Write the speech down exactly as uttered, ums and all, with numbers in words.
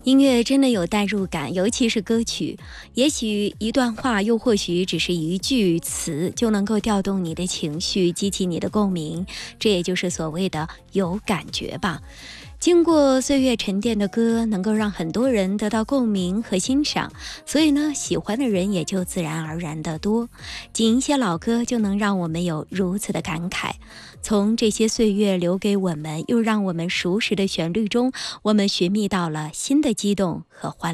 音乐真的有代入感，尤其是歌曲，也许一段话，又或许只是一句词，就能够调动你的情绪，激起你的共鸣，这也就是所谓的有感觉吧。经过岁月沉淀的歌，能够让很多人得到共鸣和欣赏，所以呢，喜欢的人也就自然而然的多。仅一些老歌就能让我们有如此的感慨。从这些岁月留给我们又让我们熟识的旋律中，我们寻觅到了新的激动和欢乐。